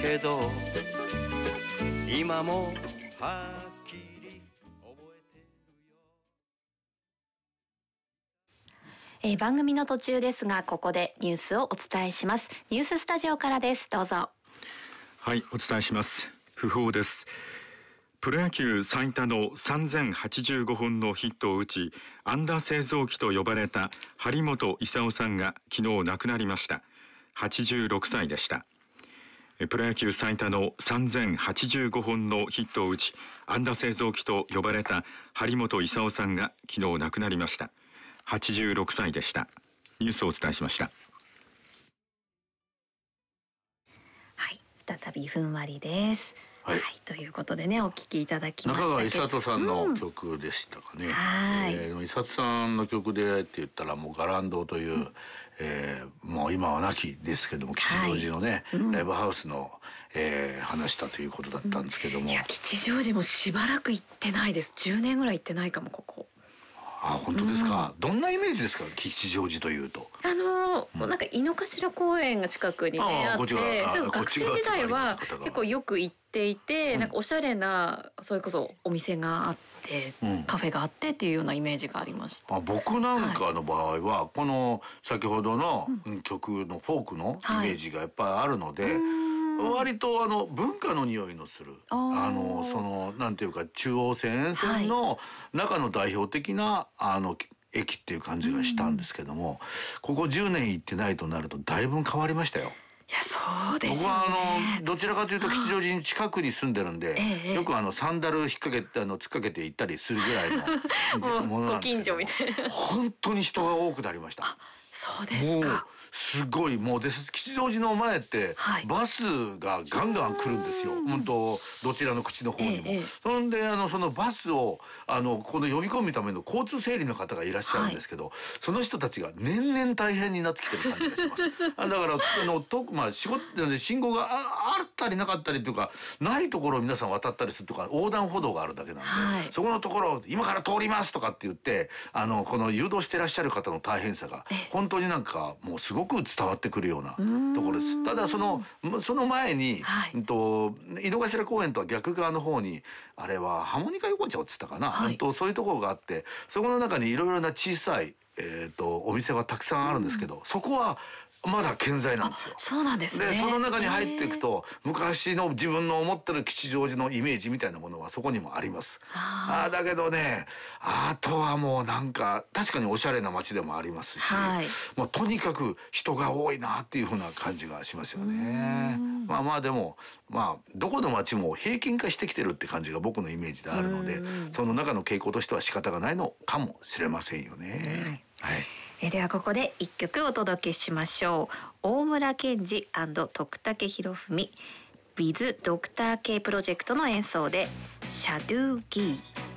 けど今もはっきり覚えてるよ。 番組の途中ですが、ここでニュースをお伝えします。ニューススタジオからです。どうぞ。 はい、お伝えします。訃報です。プロ野球最多の3085本のヒットを打ち、安打製造機と呼ばれた張本勲さんが昨日亡くなりました。86歳でした。プロ野球最多の3085本のヒットを打ち、安打製造機と呼ばれた張本勲さんが昨日亡くなりました。86歳でした。ニュースをお伝えしました。 はい、再びふんわりです。はい、ということでね、お聞きいただきましたけど、 中川勇人さんの曲でしたかね。勇人さんの曲でって言ったらもうガランドという、もう今は亡きですけども、吉祥寺のね、ライブハウスの、話したということだったんですけども、 いや、吉祥寺もしばらく行ってないです。10年ぐらい行ってないかも、ここ。 あ、本当ですか。どんなイメージですか、吉祥寺というと。 なんか井の頭公園が近くにね、あって、学生時代は結構よく行っていて、なんかおしゃれな、それこそお店があって、カフェがあってっていうようなイメージがありました。 僕なんかの場合は、この先ほどの曲のフォークのイメージがやっぱりあるので、割と文化の匂いのする、なんていうか、中央線沿線の中の代表的な駅っていう感じがしたんですけども、ここ10年行ってないとなるとだいぶ変わりましたよ。 いや、そうですね。 僕はどちらかというと吉祥寺に近くに住んでるんで、よくサンダル引っ掛けて突っかけて行ったりするぐらいのものなんですけど、ご近所みたいな。本当に人が多くなりました。 そうですか。 すごい、もう吉祥寺の前って、バスがガンガン来るんですよ。本当、どちらの口の方にも。そんで、そのバスを、この呼び込むための交通整理の方がいらっしゃるんですけど、その人たちが年々大変になってきてる感じがします。だから、仕事で信号があったりなかったりというか、ないところを皆さん渡ったりするとか、横断歩道があるだけなんで、そこのところを今から通りますとかって言って、この誘導してらっしゃる方の大変さが、本当になんか、もうすごく伝わってくるようなところです。ただその前に、井の頭公園とは逆側の方に、あれはハーモニカ横丁って言ったかな、そういうところがあって、そこの中にいろいろな小さい、お店はたくさんあるんですけど、そこはまだ健在なんですよ。 そうなんですね。 で、その中に入っていくと、昔の自分の思ってる吉祥寺のイメージみたいなものはそこにもあります。だけどね、あとはもうなんか、確かにおしゃれな街でもありますし、もうとにかく人が多いなっていうふうな感じがしますよね。でも、どこの街も平均化してきてるって感じが僕のイメージであるので、その中の傾向としては仕方がないのかもしれませんよね。はい。 ではここで一曲お届けしましょう。大村健二&徳武博文 with ドクター K プロジェクトの演奏でシャドゥギー。